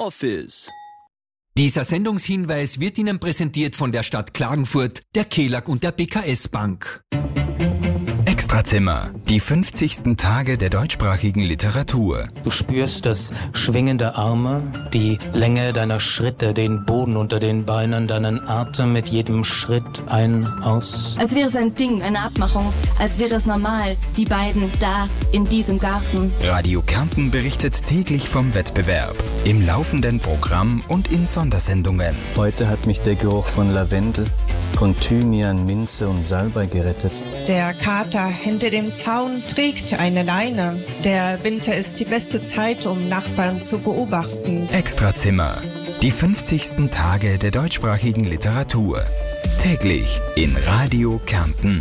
Office. Dieser Sendungshinweis wird Ihnen präsentiert von der Stadt Klagenfurt, der KELAG und der BKS Bank. Extrazimmer, die 50. Tage der deutschsprachigen Literatur. Du spürst das Schwingen der Arme, die Länge deiner Schritte, den Boden unter den Beinen, deinen Atem mit jedem Schritt ein, aus. Als wäre es ein Ding, eine Abmachung, als wäre es normal, die beiden da in diesem Garten. Radio Kärnten berichtet täglich vom Wettbewerb, im laufenden Programm und in Sondersendungen. Heute hat mich der Geruch von Lavendel, von Thymian, Minze und Salbei gerettet. Der Kater hinter dem Zaun trägt eine Leine. Der Winter ist die beste Zeit, um Nachbarn zu beobachten. Extrazimmer, die 50. Tage der deutschsprachigen Literatur. Täglich in Radio Kärnten.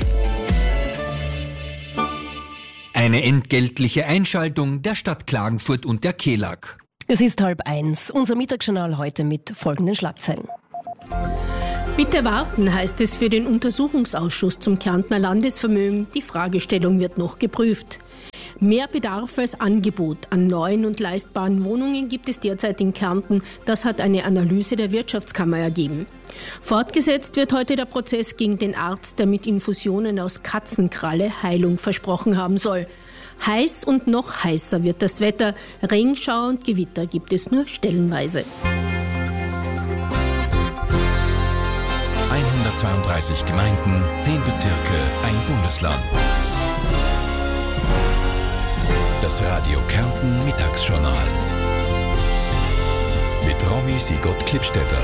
Eine entgeltliche Einschaltung der Stadt Klagenfurt und der KELAG. Es ist 12:30. Unser Mittagsjournal heute mit folgenden Schlagzeilen. Bitte warten, heißt es für den Untersuchungsausschuss zum Kärntner Landesvermögen. Die Fragestellung wird noch geprüft. Mehr Bedarf als Angebot an neuen und leistbaren Wohnungen gibt es derzeit in Kärnten. Das hat eine Analyse der Wirtschaftskammer ergeben. Fortgesetzt wird heute der Prozess gegen den Arzt, der mit Infusionen aus Katzenkralle Heilung versprochen haben soll. Heiß und noch heißer wird das Wetter. Regenschauer und Gewitter gibt es nur stellenweise. 132 Gemeinden, 10 Bezirke, ein Bundesland. Das Radio Kärnten Mittagsjournal. Mit Romy Sigurd-Klippstädter.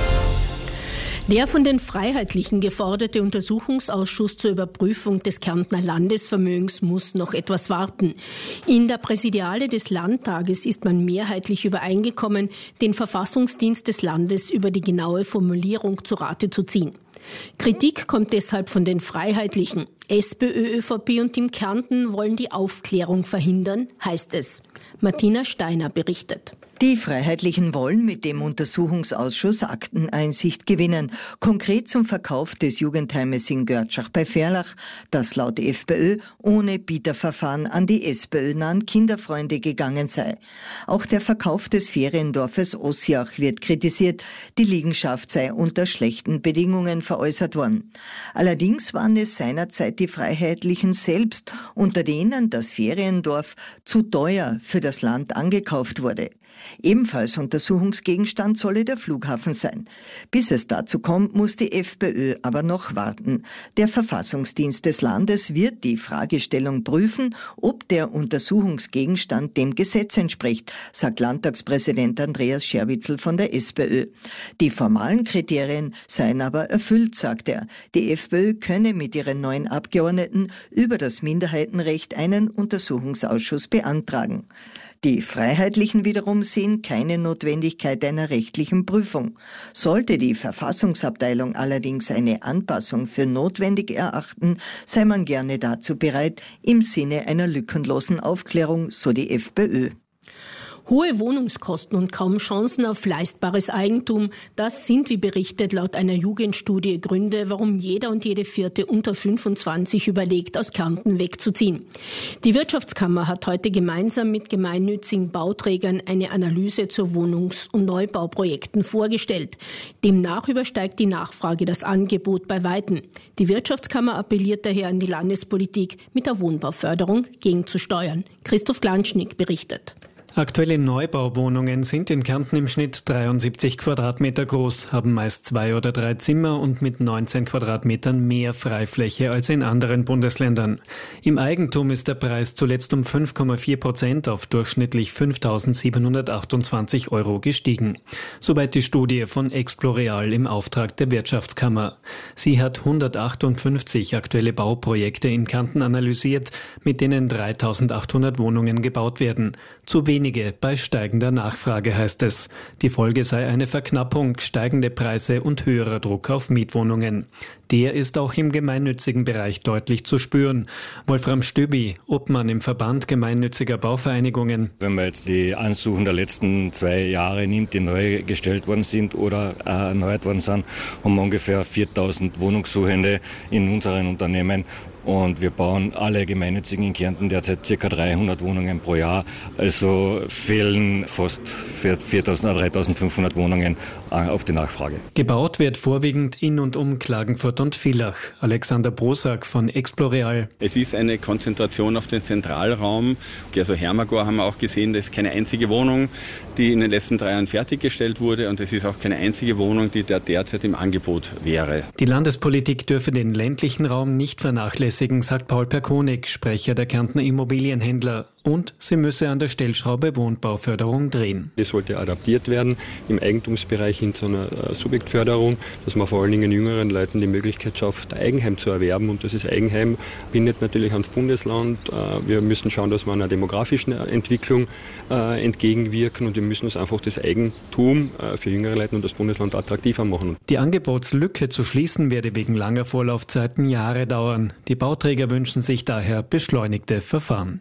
Der von den Freiheitlichen geforderte Untersuchungsausschuss zur Überprüfung des Kärntner Landesvermögens muss noch etwas warten. In der Präsidiale des Landtages ist man mehrheitlich übereingekommen, den Verfassungsdienst des Landes über die genaue Formulierung zu Rate zu ziehen. Kritik kommt deshalb von den Freiheitlichen. SPÖ, ÖVP und Team Kärnten wollen die Aufklärung verhindern, heißt es. Martina Steiner berichtet. Die Freiheitlichen wollen mit dem Untersuchungsausschuss Akteneinsicht gewinnen, konkret zum Verkauf des Jugendheimes in Görtschach bei Verlach, das laut FPÖ ohne Bieterverfahren an die SPÖ-nahen Kinderfreunde gegangen sei. Auch der Verkauf des Feriendorfes Ossiach wird kritisiert, die Liegenschaft sei unter schlechten Bedingungen veräußert worden. Allerdings waren es seinerzeit die Freiheitlichen selbst, unter denen das Feriendorf zu teuer für das Land angekauft wurde. Ebenfalls Untersuchungsgegenstand solle der Flughafen sein. Bis es dazu kommt, muss die FPÖ aber noch warten. Der Verfassungsdienst des Landes wird die Fragestellung prüfen, ob der Untersuchungsgegenstand dem Gesetz entspricht, sagt Landtagspräsident Andreas Scherwitzel von der SPÖ. Die formalen Kriterien seien aber erfüllt, sagt er. Die FPÖ könne mit ihren 9 Abgeordneten über das Minderheitenrecht einen Untersuchungsausschuss beantragen. Die Freiheitlichen wiederum sehen keine Notwendigkeit einer rechtlichen Prüfung. Sollte die Verfassungsabteilung allerdings eine Anpassung für notwendig erachten, sei man gerne dazu bereit, im Sinne einer lückenlosen Aufklärung, so die FPÖ. Hohe Wohnungskosten und kaum Chancen auf leistbares Eigentum, das sind, wie berichtet, laut einer Jugendstudie Gründe, warum jeder und jede Vierte unter 25 überlegt, aus Kärnten wegzuziehen. Die Wirtschaftskammer hat heute gemeinsam mit gemeinnützigen Bauträgern eine Analyse zu Wohnungs- und Neubauprojekten vorgestellt. Demnach übersteigt die Nachfrage das Angebot bei Weitem. Die Wirtschaftskammer appelliert daher an die Landespolitik, mit der Wohnbauförderung gegenzusteuern. Christoph Glanschnick berichtet. Aktuelle Neubauwohnungen sind in Kärnten im Schnitt 73 Quadratmeter groß, haben meist 2 oder 3 Zimmer und mit 19 Quadratmetern mehr Freifläche als in anderen Bundesländern. Im Eigentum ist der Preis zuletzt um 5,4% auf durchschnittlich 5.728 € gestiegen. Soweit die Studie von Exploreal im Auftrag der Wirtschaftskammer. Sie hat 158 aktuelle Bauprojekte in Kärnten analysiert, mit denen 3.800 Wohnungen gebaut werden. Zu wenige bei steigender Nachfrage, heißt es. Die Folge sei eine Verknappung, steigende Preise und höherer Druck auf Mietwohnungen. Der ist auch im gemeinnützigen Bereich deutlich zu spüren. Wolfram Stöbi, Obmann im Verband gemeinnütziger Bauvereinigungen. Wenn man jetzt die Ansuchen der letzten 2 Jahre nimmt, die neu gestellt worden sind oder erneuert worden sind, haben wir ungefähr 4.000 Wohnungssuchende in unseren Unternehmen. Und wir bauen alle Gemeinnützigen in Kärnten derzeit ca. 300 Wohnungen pro Jahr. Also fehlen fast für 4.000 oder 3.500 Wohnungen auf die Nachfrage. Gebaut wird vorwiegend in und um Klagenfurt und Villach. Alexander Brosak von Exploreal. Es ist eine Konzentration auf den Zentralraum. Also Hermagor haben wir auch gesehen, das ist keine einzige Wohnung, die in den letzten 3 Jahren fertiggestellt wurde, und es ist auch keine einzige Wohnung, die derzeit im Angebot wäre. Die Landespolitik dürfe den ländlichen Raum nicht vernachlässigen, sagt Paul Perkonig, Sprecher der Kärntner Immobilienhändler. Und sie müsse an der Stellschraube Wohnbauförderung drehen. Das sollte adaptiert werden im Eigentumsbereich hin zu einer Subjektförderung, dass man vor allen Dingen jüngeren Leuten die Möglichkeit schafft, Eigenheim zu erwerben. Und dieses Eigenheim bindet natürlich ans Bundesland. Wir müssen schauen, dass wir einer demografischen Entwicklung entgegenwirken, und wir müssen uns einfach das Eigentum für jüngere Leute und das Bundesland attraktiver machen. Die Angebotslücke zu schließen werde wegen langer Vorlaufzeiten Jahre dauern. Die Bauträger wünschen sich daher beschleunigte Verfahren.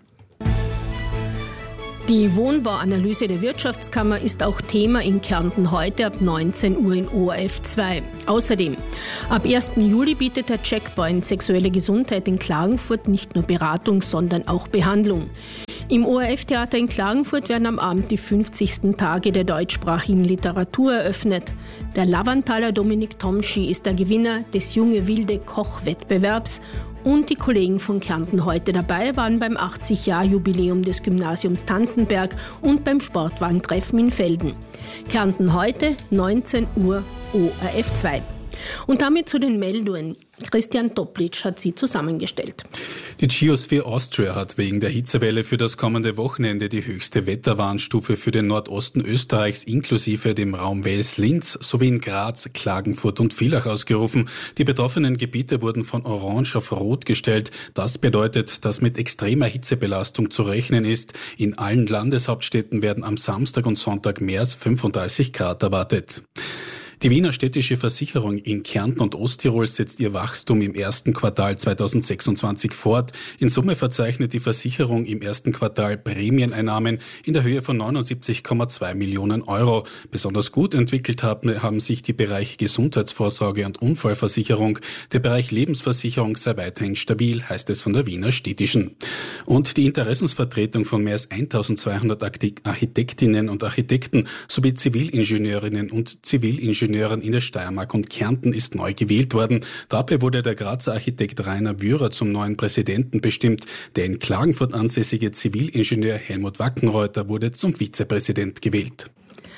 Die Wohnbauanalyse der Wirtschaftskammer ist auch Thema in Kärnten heute ab 19 Uhr in ORF 2. Außerdem, ab 1. Juli bietet der Checkpoint Sexuelle Gesundheit in Klagenfurt nicht nur Beratung, sondern auch Behandlung. Im ORF-Theater in Klagenfurt werden am Abend die 50. Tage der deutschsprachigen Literatur eröffnet. Der Lavantaler Dominik Tomschi ist der Gewinner des Junge Wilde Koch-Wettbewerbs. Und die Kollegen von Kärnten heute dabei waren beim 80-Jahr-Jubiläum des Gymnasiums Tanzenberg und beim Sportwagentreffen in Velden. Kärnten heute, 19 Uhr, ORF 2. Und damit zu den Meldungen. Christian Toplitsch hat sie zusammengestellt. Die Geosphere Austria hat wegen der Hitzewelle für das kommende Wochenende die höchste Wetterwarnstufe für den Nordosten Österreichs inklusive dem Raum Wels-Linz sowie in Graz, Klagenfurt und Villach ausgerufen. Die betroffenen Gebiete wurden von Orange auf Rot gestellt. Das bedeutet, dass mit extremer Hitzebelastung zu rechnen ist. In allen Landeshauptstädten werden am Samstag und Sonntag mehr als 35 Grad erwartet. Die Wiener Städtische Versicherung in Kärnten und Osttirol setzt ihr Wachstum im ersten Quartal 2026 fort. In Summe verzeichnet die Versicherung im ersten Quartal Prämieneinnahmen in der Höhe von 79,2 Millionen Euro. Besonders gut entwickelt haben sich die Bereiche Gesundheitsvorsorge und Unfallversicherung. Der Bereich Lebensversicherung sei weiterhin stabil, heißt es von der Wiener Städtischen. Und die Interessensvertretung von mehr als 1200 Architektinnen und Architekten sowie Zivilingenieurinnen und Zivilingenieuren in der Steiermark und Kärnten ist neu gewählt worden. Dabei wurde der Grazer Architekt Rainer Wührer zum neuen Präsidenten bestimmt. Der in Klagenfurt ansässige Zivilingenieur Helmut Wackenreuter wurde zum Vizepräsident gewählt.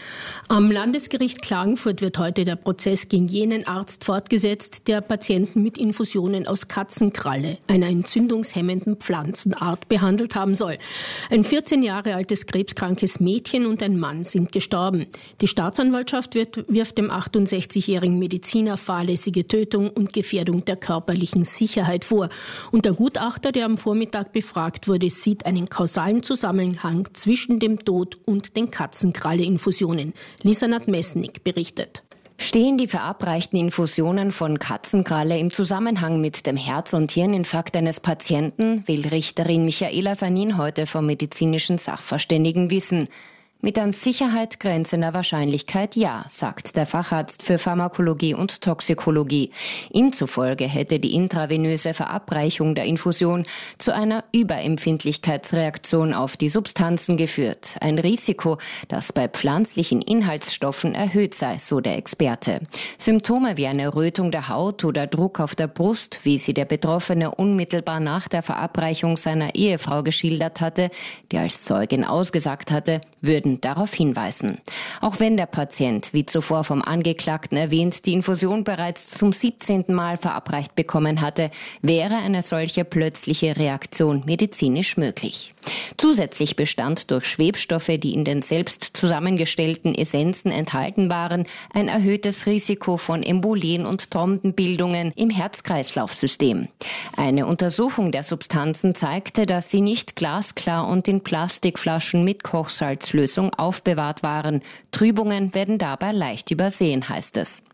Am Landesgericht Klagenfurt wird heute der Prozess gegen jenen Arzt fortgesetzt, der Patienten mit Infusionen aus Katzenkralle, einer entzündungshemmenden Pflanzenart, behandelt haben soll. Ein 14 Jahre altes krebskrankes Mädchen und ein Mann sind gestorben. Die Staatsanwaltschaft wirft dem 68-jährigen Mediziner fahrlässige Tötung und Gefährdung der körperlichen Sicherheit vor. Und der Gutachter, der am Vormittag befragt wurde, sieht einen kausalen Zusammenhang zwischen dem Tod und den Katzenkralle-Infusionen. Lisa Nadmesnik berichtet. Stehen die verabreichten Infusionen von Katzenkralle im Zusammenhang mit dem Herz- und Hirninfarkt eines Patienten, will Richterin Michaela Sanin heute vom medizinischen Sachverständigen wissen. Mit an Sicherheit grenzender Wahrscheinlichkeit ja, sagt der Facharzt für Pharmakologie und Toxikologie. Ihm zufolge hätte die intravenöse Verabreichung der Infusion zu einer Überempfindlichkeitsreaktion auf die Substanzen geführt. Ein Risiko, das bei pflanzlichen Inhaltsstoffen erhöht sei, so der Experte. Symptome wie eine Rötung der Haut oder Druck auf der Brust, wie sie der Betroffene unmittelbar nach der Verabreichung seiner Ehefrau geschildert hatte, die als Zeugin ausgesagt hatte, würden darauf hinweisen. Auch wenn der Patient, wie zuvor vom Angeklagten erwähnt, die Infusion bereits zum 17. Mal verabreicht bekommen hatte, wäre eine solche plötzliche Reaktion medizinisch möglich. Zusätzlich bestand durch Schwebstoffe, die in den selbst zusammengestellten Essenzen enthalten waren, ein erhöhtes Risiko von Embolien und Thrombenbildungen im Herz-Kreislauf-System. Eine Untersuchung der Substanzen zeigte, dass sie nicht glasklar und in Plastikflaschen mit Kochsalzlösung aufbewahrt waren. Trübungen werden dabei leicht übersehen, heißt es.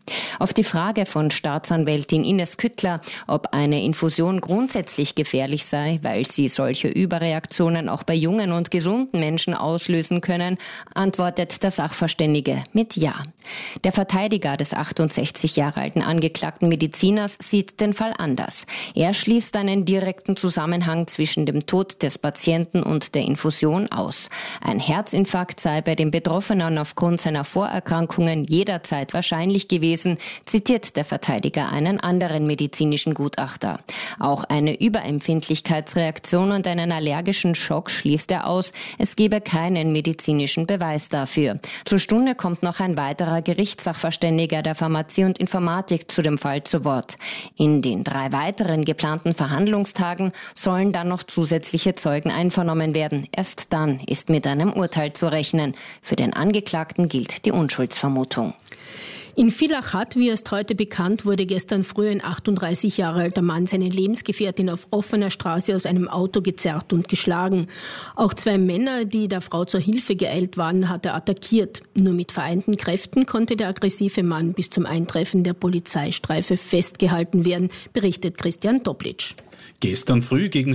Auf die Frage von Staatsanwältin Ines Küttler, ob eine Infusion grundsätzlich gefährlich sei, weil sie solche Überreaktionen auch bei jungen und gesunden Menschen auslösen können, antwortet der Sachverständige mit Ja. Der Verteidiger des 68 Jahre alten angeklagten Mediziners sieht den Fall anders. Er schließt einen direkten Zusammenhang zwischen dem Tod des Patienten und der Infusion aus. Ein Herzinfarkt sei bei dem Betroffenen aufgrund seiner Vorerkrankungen jederzeit wahrscheinlich gewesen, zitiert der Verteidiger einen anderen medizinischen Gutachter. Auch eine Überempfindlichkeitsreaktion und einen allergischen Schock schließt er aus. Es gebe keinen medizinischen Beweis dafür. Zur Stunde kommt noch ein weiterer Gerichtssachverständiger der Pharmazie und Informatik zu dem Fall zu Wort. In den 3 weiteren geplanten Verhandlungstagen sollen dann noch zusätzliche Zeugen einvernommen werden. Erst dann ist mit einem Urteil zu rechnen. Für den Angeklagten gilt die Unschuldsvermutung. In Villach, wie erst heute bekannt, wurde gestern früh ein 38 Jahre alter Mann seine Lebensgefährtin auf offener Straße aus einem Auto gezerrt und geschlagen. Auch 2 Männer, die der Frau zur Hilfe geeilt waren, hat er attackiert. Nur mit vereinten Kräften konnte der aggressive Mann bis zum Eintreffen der Polizeistreife festgehalten werden, berichtet Christian Toplitsch. Gestern früh gegen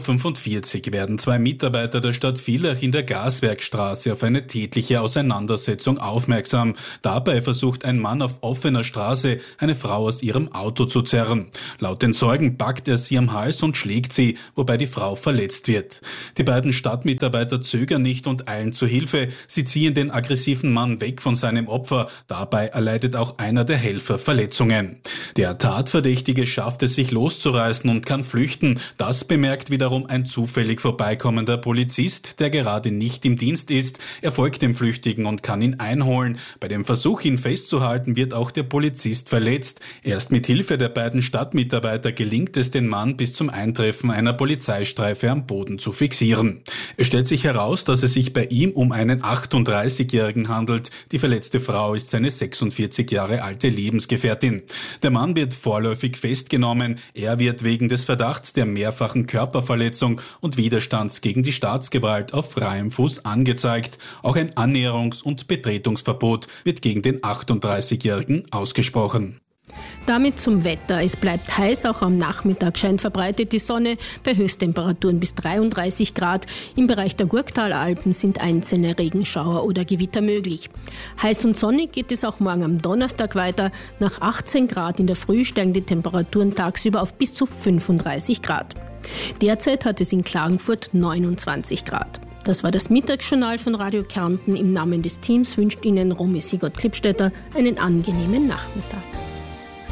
7.45 Uhr werden 2 Mitarbeiter der Stadt Villach in der Gaswerkstraße auf eine tätliche Auseinandersetzung aufmerksam. Dabei versucht ein Mann auf offener Straße, eine Frau aus ihrem Auto zu zerren. Laut den Zeugen packt er sie am Hals und schlägt sie, wobei die Frau verletzt wird. Die beiden Stadtmitarbeiter zögern nicht und eilen zur Hilfe. Sie ziehen den aggressiven Mann weg von seinem Opfer. Dabei erleidet auch einer der Helfer Verletzungen. Der Tatverdächtige schafft es, sich loszureißen und kann flüchten. Das bemerkt wiederum ein zufällig vorbeikommender Polizist, der gerade nicht im Dienst ist. Er folgt dem Flüchtigen und kann ihn einholen. Bei dem Versuch, ihn festzuhalten, wird auch der Polizist verletzt. Erst mit Hilfe der beiden Stadtmitarbeiter gelingt es, den Mann bis zum Eintreffen einer Polizeistreife am Boden zu fixieren. Es stellt sich heraus, dass es sich bei ihm um einen 38-Jährigen handelt. Die verletzte Frau ist seine 46 Jahre alte Lebensgefährtin. Der Mann wird vorläufig festgenommen. Er wird wegen des Verdachts der mehrfachen Körperverletzung und Widerstands gegen die Staatsgewalt auf freiem Fuß angezeigt. Auch ein Annäherungs- und Betretungsverbot wird gegen den 38-Jährigen ausgesprochen. Damit zum Wetter. Es bleibt heiß, auch am Nachmittag scheint verbreitet die Sonne bei Höchsttemperaturen bis 33 Grad. Im Bereich der Gurktalalpen sind einzelne Regenschauer oder Gewitter möglich. Heiß und sonnig geht es auch morgen am Donnerstag weiter. Nach 18 Grad in der Früh steigen die Temperaturen tagsüber auf bis zu 35 Grad. Derzeit hat es in Klagenfurt 29 Grad. Das war das Mittagsjournal von Radio Kärnten. Im Namen des Teams wünscht Ihnen Romy Sigurd-Klippstätter einen angenehmen Nachmittag.